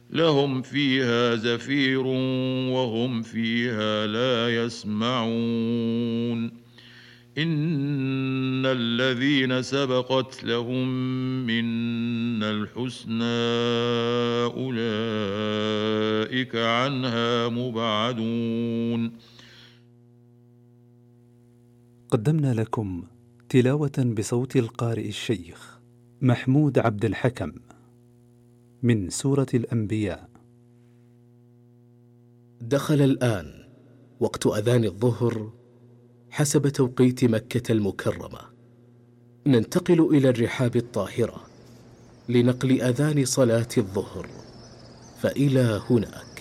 لهم فيها زفير وهم فيها لا يسمعون إن الذين سبقت لهم منا الحسنى أولئك عنها مبعدون. قدمنا لكم تلاوة بصوت القارئ الشيخ محمود عبد الحكم من سورة الأنبياء. دخل الآن وقت أذان الظهر حسب توقيت مكة المكرمة. ننتقل إلى الرحاب الطاهرة لنقل أذان صلاة الظهر، فإلى هناك.